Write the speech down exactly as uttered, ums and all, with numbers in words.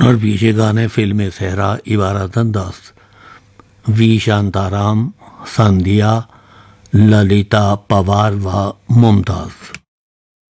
और पीछे गाने फिल्म सहरा, इबारत अंदाज, वी शांताराम, संध्या, ललिता पवार व मुमताज।